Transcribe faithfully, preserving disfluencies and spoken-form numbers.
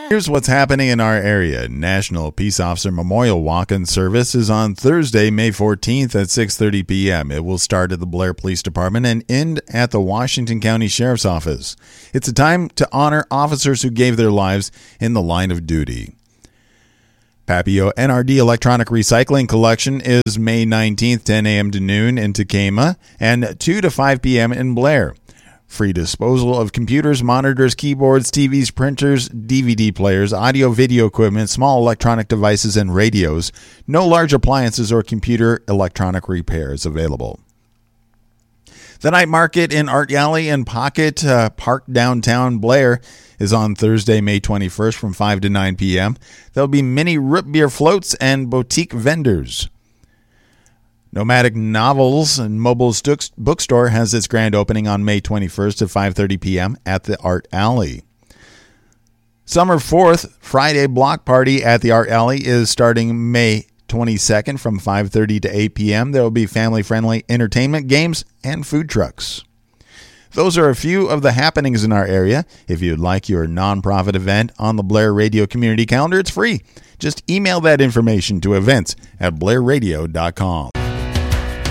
Here's what's happening in our area. National Peace Officer Memorial Walk-in Service is on Thursday, May fourteenth at six thirty p.m. It will start at the Blair Police Department and end at the Washington County Sheriff's Office. It's a time to honor officers who gave their lives in the line of duty. Papio N R D Electronic Recycling Collection is May nineteenth, ten a.m. to noon in Tacoma and two to five p.m. in Blair. Free disposal of computers, monitors, keyboards, T Vs, printers, D V D players, audio-video equipment, small electronic devices, and radios. No large appliances or computer electronic repairs available. The night market in Art Alley and Pocket uh, Park downtown Blair is on Thursday, May twenty-first from five to nine p.m. There'll be mini root beer floats and boutique vendors. Nomadic Novels and Mobile Bookstore has its grand opening on May twenty-first at five thirty p.m. at the Art Alley. Summer fourth Friday block party at the Art Alley is starting May twenty-second from five thirty to eight p.m. There will be family-friendly entertainment, games, and food trucks. Those are a few of the happenings in our area. If you'd like your nonprofit event on the Blair Radio Community Calendar, it's free. Just email that information to events at blair radio dot com.